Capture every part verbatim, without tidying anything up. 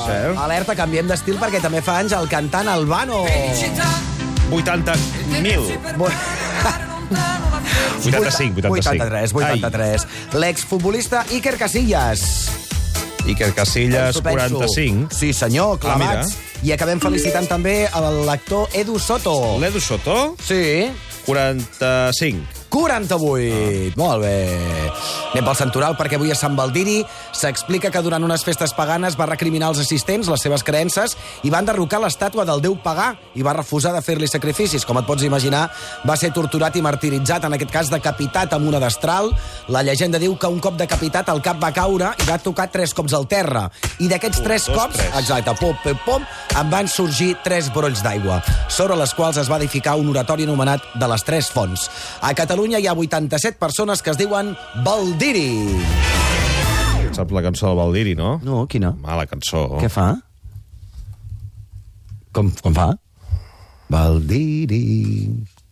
cert. Alerta, canviem d'estil perquè també fa anys el cantant Albano. vuitanta mil. vuitanta-cinc, vuitanta-cinc. vuitanta-tres, vuitanta-tres. L'exfutbolista Iker Casillas. Iker Casillas, quaranta-cinc. Sí, senyor, clavats. Ah, I acabem felicitant també l'actor Edu Soto. L'Edu Soto? Sí. quaranta-cinc. quaranta-vuit. Ah. Molt bé. Anem pel santoral perquè avui a Sant Baldiri s'explica que durant unes festes paganes va recriminar als assistents les seves creences i va enderrocar l'estàtua del déu pagà i va refusar de fer-li sacrificis. Com et pots imaginar, va ser torturat i martiritzat, en aquest cas decapitat amb una destral. La llegenda diu que un cop decapitat el cap va caure i va tocar tres cops al terra. I d'aquests uh, tres dos, cops, tres. exacte, pom, pom, pom, en van sorgir tres brolls d'aigua, sobre les quals es va edificar un oratori anomenat de les Tres Fonts. A Catalunya hi ha vuitanta-set persones que es diuen Baldiri. Saps la cançó del Baldiri, no? No, quina? Mala cançó. Què fa? Com, com fa? Baldiri...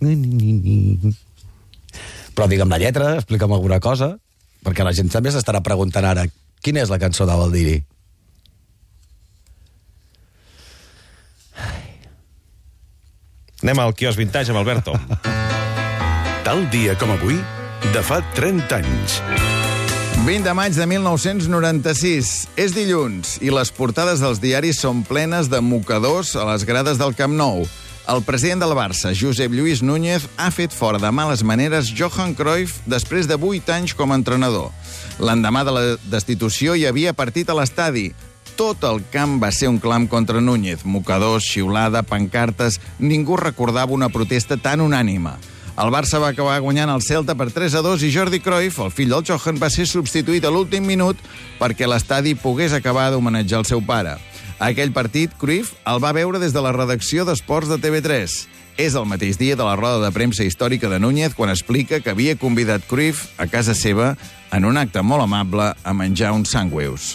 Però digue'm la lletra, explica'm alguna cosa, perquè la gent també s'estarà preguntant ara quina és la cançó de Baldiri. Anem al quiosc vintage amb Alberto. Tal dia com avui, de fa trenta anys. vint de maig de mil nou-cents noranta-sis. És dilluns i les portades dels diaris són plenes de mocadors a les grades del Camp Nou. El president del Barça, Josep Lluís Núñez, ha fet fora de males maneres Johan Cruyff després de vuit anys com a entrenador. L'endemà de la destitució hi havia partit a l'estadi. Tot el camp va ser un clam contra Núñez. Mocadors, xiulada, pancartes... Ningú recordava una protesta tan unànime. El Barça va acabar guanyant el Celta per tres a dos i Jordi Cruyff, el fill del Johan, va ser substituït a l'últim minut perquè l'estadi pogués acabar d'homenatjar el seu pare. Aquell partit, Cruyff el va veure des de la redacció d'Esports de T V tres. És el mateix dia de la roda de premsa històrica de Núñez quan explica que havia convidat Cruyff a casa seva en un acte molt amable a menjar uns sandwichs.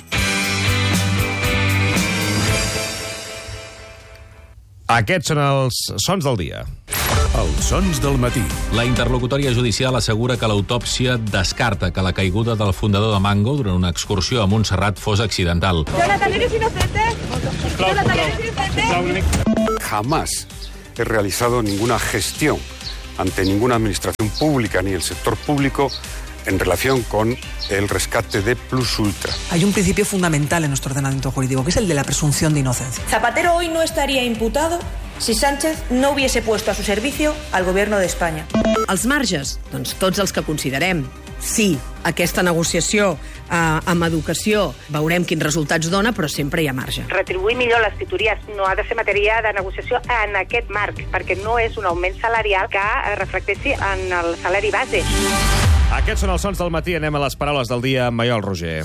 Aquests són els sons del dia. Els sons del matí. La interlocutòria judicial assegura que l'autòpsia descarta que la caiguda del fundador de Mango durant una excursió a Montserrat fos accidental. Jonathan, ¿eres inocente? Jonathan, ¿eres inocente? Jamás he realizado ninguna gestión ante ninguna administración pública ni el sector público en relación con el rescate de Plus Ultra. Hay un principio fundamental en nuestro ordenamiento jurídico, que es el de la presunción de inocencia. Zapatero hoy no estaría imputado si Sánchez no hubiese puesto a su servicio al gobierno de España. Els marges, doncs tots els que considerem. Sí, aquesta negociació eh, amb educació veurem quins resultats dona, però sempre hi ha marge. Retribuir millor les tutories no ha de ser matèria de negociació en aquest marc, perquè no és un augment salarial que reflecteixi en el salari base. Aquests són els sons del matí. Anem a les paraules del dia amb Maiol Roger.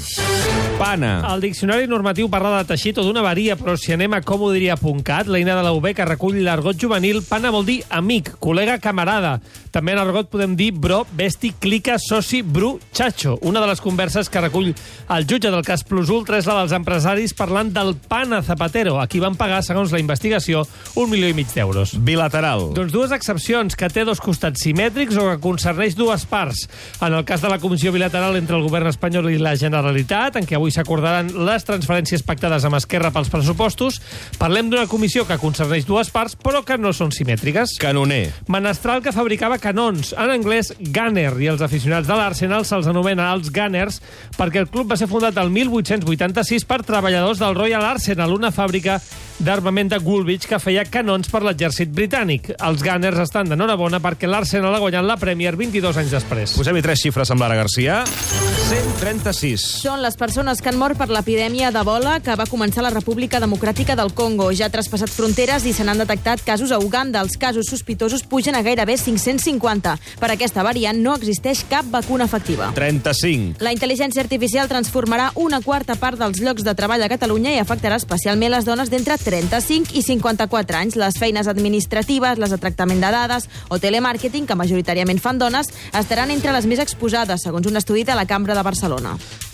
Pana. El diccionari normatiu parla de teixit o d'una varia, però si anem a com ho diria .cat, l'eina de la U B que recull l'argot juvenil, pana vol dir amic, col·lega, camarada. També en argot podem dir bro, besti, clica, soci, bru, xatxo. Una de les converses que recull el jutge del cas Plus Ultra és la dels empresaris parlant del pana Zapatero, a qui van pagar, segons la investigació, un milió i mig d'euros. Bilateral. Doncs dues excepcions, que té dos costats simètrics o que concerneix dues parts. En el cas de la comissió bilateral entre el govern espanyol i la Generalitat, en què avui s'acordaran les transferències pactades amb Esquerra pels pressupostos, parlem d'una comissió que concerneix dues parts, però que no són simètriques. Canoner. Menestral que fabricava canons, en anglès Gunner, i els aficionats de l'Arsenal se'ls anomena els Gunners perquè el club va ser fundat el mil vuit-cents vuitanta-sis per treballadors del Royal Arsenal, una fàbrica d'armament de Woolwich que feia canons per l'exèrcit britànic. Els Gunners estan d'enhorabona perquè l'Arsenal ha guanyat la Premier vint-i-dos anys després. Posem-hi tres xifres amb Lara Garcia. cent trenta-sis. Són les persones que han mort per l'epidèmia d'Ebola que va començar la República Democràtica del Congo. Ja ha traspassat fronteres i se n'han detectat casos a Uganda. Els casos sospitosos pugen a gairebé cinc-cents cinquanta. Per aquesta variant no existeix cap vacuna efectiva. trenta-cinc. La intel·ligència artificial transformarà una quarta part dels llocs de treball a Catalunya i afectarà especialment les dones d'entre trenta-cinc i cinquanta-quatre anys. Les feines administratives, les de tractament de dades o telemàrqueting, que majoritàriament fan dones, estaran entre les més exposades, segons un estudi de la Cambra de Barcelona.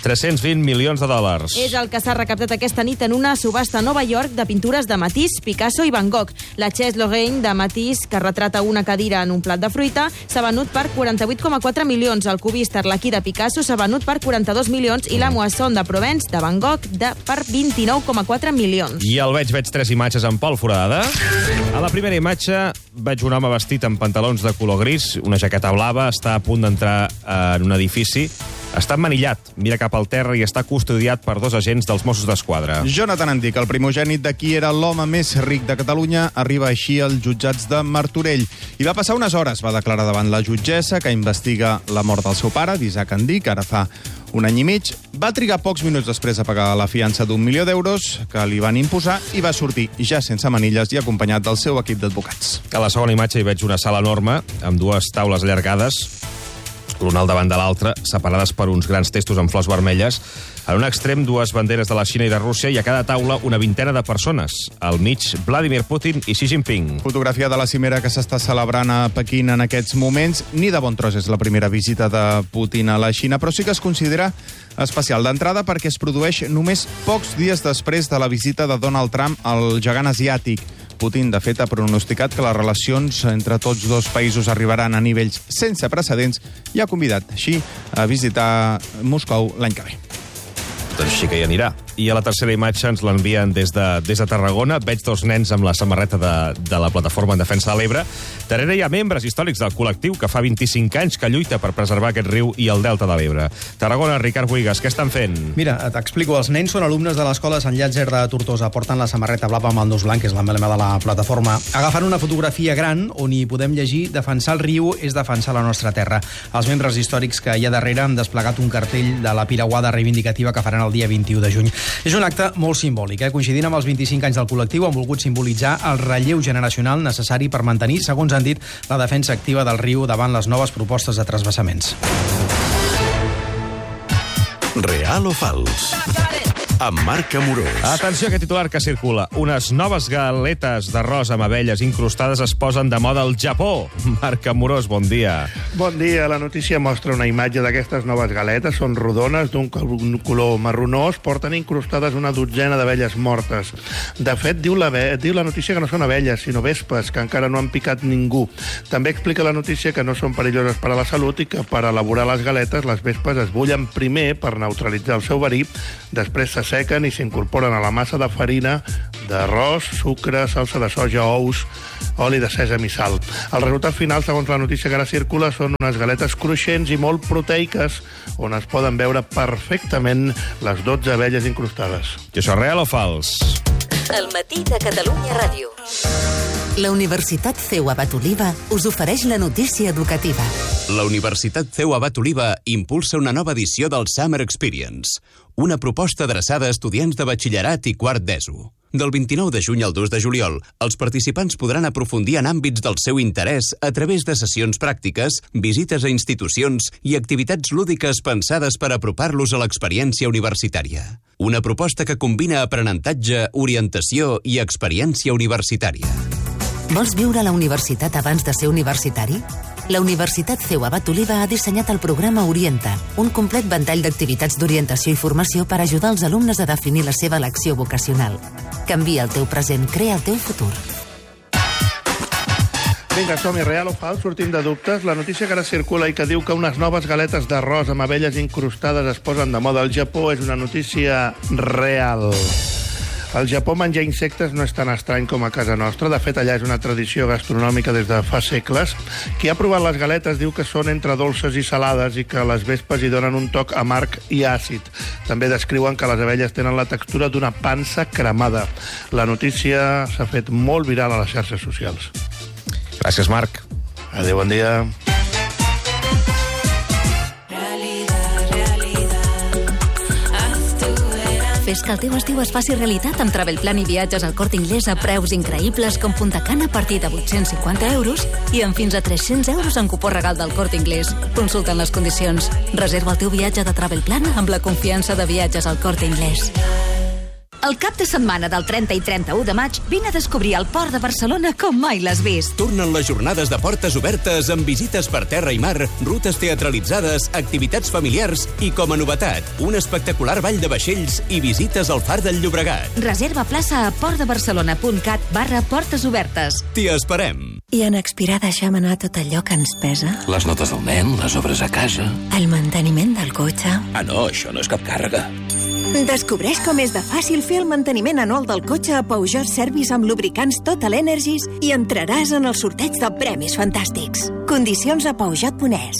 tres-cents vint milions de dòlars. És el que s'ha recaptat aquesta nit en una subhasta a Nova York de pintures de Matisse, Picasso i Van Gogh. La Chaise Lorraine de Matisse, que retrata una cadira en un plat de fruita, s'ha venut per quaranta-vuit coma quatre milions. El cubista Arlequí de Picasso s'ha venut per quaranta-dos milions i la Moisson de Provence de Van Gogh de, per vint-i-nou coma quatre milions. I al veig, veig tres imatges amb Pol Foradada. A la primera imatge veig un home vestit amb pantalons de color gris, una jaqueta blava, està a punt d'entrar en un edifici. Està emmanillat, mira cap al terra i està custodiat per dos agents dels Mossos d'Esquadra. Jonathan Antic, el primogènit de qui era l'home més ric de Catalunya, arriba així als jutjats de Martorell. I va passar unes hores, va declarar davant la jutgessa que investiga la mort del seu pare, d'Isaac Antic, ara fa un any i mig. Va trigar pocs minuts després a pagar la fiança d'un milió d'euros que li van imposar i va sortir ja sense manilles i acompanyat del seu equip d'advocats. A la segona imatge hi veig una sala enorme amb dues taules allargades, l'una al davant de l'altra, separades per uns grans testos amb flors vermelles. En un extrem, dues banderes de la Xina i de Rússia i a cada taula una vintena de persones. Al mig, Vladimir Putin i Xi Jinping. Fotografia de la cimera que s'està celebrant a Pequín en aquests moments. Ni de bon tros és la primera visita de Putin a la Xina, però sí que es considera especial d'entrada perquè es produeix només pocs dies després de la visita de Donald Trump al gegant asiàtic. Putin, de fet, ha pronosticat que les relacions entre tots dos països arribaran a nivells sense precedents i ha convidat així a visitar Moscou l'any que ve. Doncs sí que hi anirà. I a la tercera imatge ens l'envien des de, des de Tarragona. Veig dos nens amb la samarreta de, de la plataforma en defensa de l'Ebre. Darrere hi ha membres històrics del col·lectiu que fa vint-i-cinc anys que lluita per preservar aquest riu i el delta de l'Ebre. Tarragona, Ricard Buigas, què estan fent? Mira, t'explico. Els nens són alumnes de l'escola Sant Llàtzer de Tortosa. Porten la samarreta blava amb el nus blanc, que és l'emblema de la plataforma. Agafant una fotografia gran on hi podem llegir «Defensar el riu és defensar la nostra terra». Els membres històrics que hi ha darrere han desplegat un cartell de la piragüada reivindicativa que faran el dia vint-i-u de juny. És un acte molt simbòlic, eh? Coincidint amb els vint-i-cinc anys del col·lectiu, han volgut simbolitzar el relleu generacional necessari per mantenir, segons han dit, la defensa activa del riu davant les noves propostes de transvasaments. Real o fals? Amb Marc Amorós. Atenció a aquest titular que circula. Unes noves galetes d'arròs amb abelles incrustades es posen de moda al Japó. Marc Amorós, bon dia. Bon dia. La notícia mostra una imatge d'aquestes noves galetes. Són rodones, d'un color marronós, porten incrustades una dotzena d'abelles mortes. De fet, diu la, diu la notícia que no són abelles, sinó vespes, que encara no han picat ningú. També explica la notícia que no són perilloses per a la salut i que per elaborar les galetes les vespes es bullen primer per neutralitzar el seu verí, després se sequen i s'incorporen a la massa de farina, d'arròs, sucre, salsa de soja, ous, oli de sèsam i sal. El resultat final, segons la notícia que ara circula, són unes galetes cruixents i molt proteiques, on es poden veure perfectament les dotze abelles incrustades. I això és real o fals? El matí de Catalunya Ràdio. La Universitat C E U Abat Oliva us ofereix la notícia educativa. La Universitat C E U Abat Oliva impulsa una nova edició del Summer Experience, una proposta adreçada a estudiants de batxillerat i quart d'ESO. Del vint-i-nou de juny al dos de juliol, els participants podran aprofundir en àmbits del seu interès a través de sessions pràctiques, visites a institucions i activitats lúdiques pensades per apropar-los a l'experiència universitària. Una proposta que combina aprenentatge, orientació i experiència universitària. Vols viure a la universitat abans de ser universitari? La Universitat C E U Abat Oliva ha dissenyat el programa Orienta, un complet ventall d'activitats d'orientació i formació per ajudar els alumnes a definir la seva elecció vocacional. Canvia el teu present, crea el teu futur. Vinga, som-hi, real o fals, sortim de dubtes. La notícia que ara circula i que diu que unes noves galetes d'arròs amb abelles incrustades es posen de moda al Japó és una notícia real. Al Japó menjar insectes no és tan estrany com a casa nostra. De fet, allà és una tradició gastronòmica des de fa segles. Qui ha provat les galetes diu que són entre dolces i salades i que les vespes hi donen un toc amarg i àcid. També descriuen que les abelles tenen la textura d'una pansa cremada. La notícia s'ha fet molt viral a les xarxes socials. Gràcies, Marc. Adéu, bon dia. Fes que el teu estiu es faci realitat amb Travelplan i viatges al Corte Inglés a preus increïbles com Punta Cana a partir de vuit-cents cinquanta euros i amb fins a tres-cents euros en cupó regal del Corte Inglés. Consulta'n les condicions. Reserva el teu viatge de Travelplan amb la confiança de viatges al Corte Inglés. El cap de setmana del trenta i trenta-u de maig vine a descobrir el port de Barcelona com mai l'has vist. Tornen les jornades de portes obertes amb visites per terra i mar, rutes teatralitzades, activitats familiars i, com a novetat, un espectacular ball de vaixells i visites al Far del Llobregat. Reserva plaça a portdebarcelona.cat barra portes obertes. T'hi esperem. I en expirar deixem anar tot allò que ens pesa? Les notes del nen, les obres a casa... El manteniment del cotxe... Ah, no, això no és cap càrrega. Descobreix com és de fàcil fer el manteniment anual del cotxe a Peugeot Service amb lubricants Total Energies i entraràs en el sorteig de premis fantàstics. Condicions a peugeot punt es.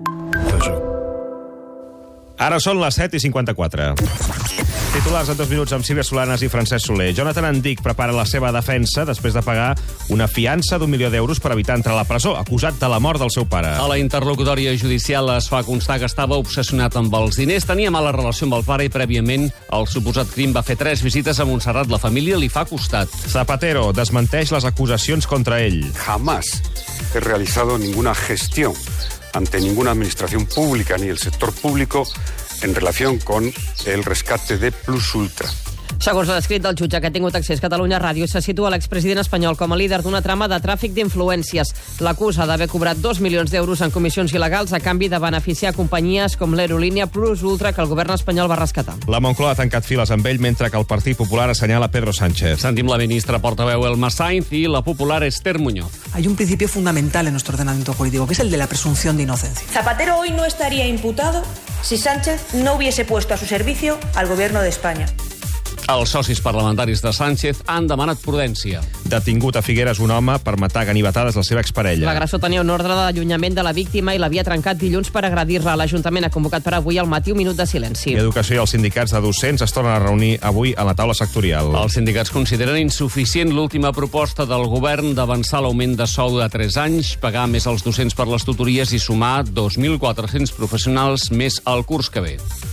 Ara són les set i cinquanta-quatre. Titulars en dos minuts amb Sílvia Solanas i Francesc Soler. Jonathan Andic prepara la seva defensa després de pagar una fiança d'un milió d'euros per evitar entrar a la presó, acusat de la mort del seu pare. A la interlocutòria judicial es fa constar que estava obsessionat amb els diners, tenia mala relació amb el pare i prèviament el suposat crim va fer tres visites a Montserrat. La família li fa costat. Zapatero desmenteix les acusacions contra ell. Jamás he realizado ninguna gestión ante ninguna administración pública ni el sector público en relación con el rescate de Plus Ultra. Segons l'escrit del jutge que ha tingut accés a Catalunya Ràdio, se situa l'expresident espanyol com a líder d'una trama de tràfic d'influències. L'acusa d'haver cobrat dos milions d'euros en comissions il·legals a canvi de beneficiar companyies com l'aerolínia Plus Ultra que el govern espanyol va rescatar. La Moncloa ha tancat files amb ell mentre que el Partit Popular assenyala Pedro Sánchez. Sentim la ministra portaveu Elma Sainz i la popular Esther Muñoz. Hay un principio fundamental en nuestro ordenamiento jurídico, que es el de la presunción de inocencia. Zapatero hoy no estaría imputado si Sánchez no hubiese puesto a su servicio al gobierno de España. Els socis parlamentaris de Sánchez han demanat prudència. Detingut a Figueres un home per matar a ganivetades la seva exparella. L'agressor tenia un ordre d'allunyament de la víctima i l'havia trencat dilluns per agredir-la. L'Ajuntament ha convocat per avui al matí un minut de silenci. I Educació i els sindicats de docents es tornen a reunir avui a la taula sectorial. Els sindicats consideren insuficient l'última proposta del govern d'avançar l'augment de sou de tres anys, pagar més als docents per les tutories i sumar dos mil quatre-cents professionals més al curs que ve.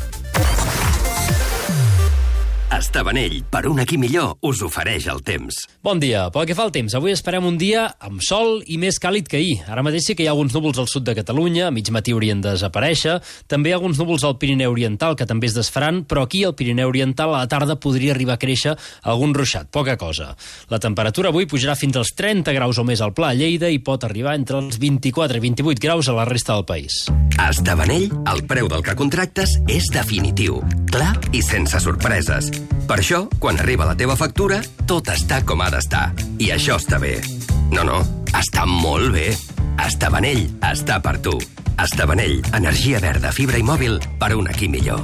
Estabanell, per un aquí millor, us ofereix el temps. Bon dia. Pel que fa al temps, avui esperem un dia amb sol i més càlid que ahir. Ara mateix sí que hi ha alguns núvols al sud de Catalunya, a mig matí haurien de desaparèixer. També hi ha alguns núvols al Pirineu Oriental, que també es desfaran, però aquí al Pirineu Oriental a la tarda podria arribar a créixer algun ruixat, poca cosa. La temperatura avui pujarà fins als trenta graus o més al Pla a Lleida i pot arribar entre els vint-i-quatre i vint-i-vuit graus a la resta del país. A Estabanell, el preu del que contractes és definitiu, clar i sense sorpreses. Per això, quan arriba la teva factura, tot està com ha d'estar. I això està bé. No, no, està molt bé. Estabanell està per tu. Estabanell, energia verda, fibra i mòbil per un aquí millor.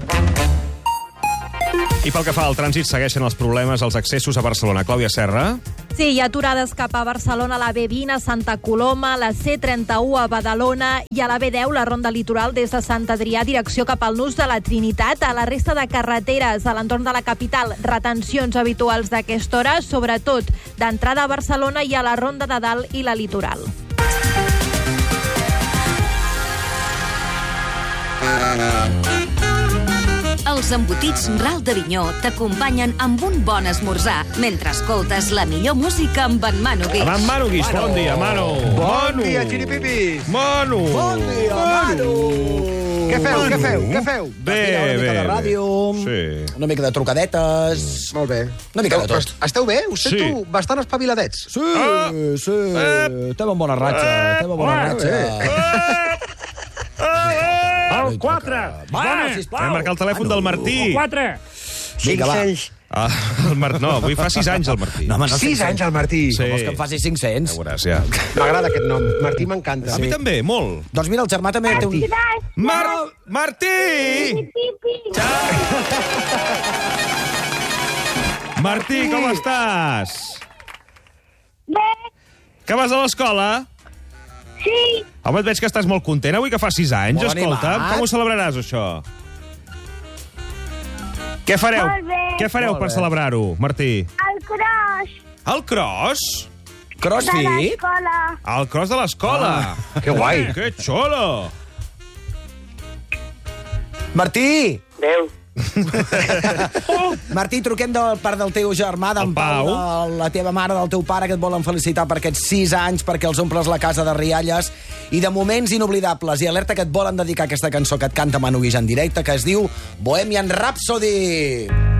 I pel que fa al trànsit, segueixen els problemes als accessos a Barcelona. Clàudia Serra. Sí, hi ha aturades cap a Barcelona, a la B vint a Santa Coloma, la C trenta-u a Badalona i a la B deu, la ronda litoral des de Sant Adrià, direcció cap al Nus de la Trinitat. A la resta de carreteres a l'entorn de la capital, retencions habituals d'aquesta hora, sobretot d'entrada a Barcelona i a la ronda de Dalt i la litoral. Els embotits Ral d'Avinyó t'acompanyen amb un bon esmorzar mentre escoltes la millor música amb en Manu Guix. Amb en Manu Guix, bon dia, Manu. Bon dia, xiripipis. Manu. Bon dia, Manu. Què feu, què feu, què feu? Bé, Una mica bé, de ràdio, sí. una mica de trucadetes... Molt bé. Una mica de tot. Esteu bé? Us sento Sí. bastant espaviladets. Sí, sí. Estem en bona ratxa, estem en bona ratxa. El quatre. Va, sisplau. Hem marcat el telèfon del Martí. El quatre. Vinga, va. Ah, el Mar... No, avui fa sis anys el Martí. No, home, no, Sis anys al Martí. Sí. Com vols que en faci cinc-cents? Ja veuràs, ja. M'agrada aquest nom. Martí m'encanta. A mi també, molt. Doncs mira, el germà també té un... Mar... Martí! Martí, com estàs? Bé. Que vas a l'escola? Sí. Home, et veig que estàs molt content avui que fa sis anys. Molt Escolta, animat. com ho celebraràs, això? Què fareu? Molt bé. Què fareu Molt per bé. celebrar-ho, Martí? El cross. El cross? De Crossfit? l'escola. El cross de l'escola. Ah, que guai. Que xulo. Martí! Adéu. Martí, truquem de part del teu germà, d'en El Pau. Pau, de la teva mare, del teu pare, que et volen felicitar per aquests sis anys, perquè els omples la casa de rialles i de moments inoblidables. I alerta que et volen dedicar aquesta cançó que et canta Manu Guix en directe, que es diu Bohemian Rhapsody.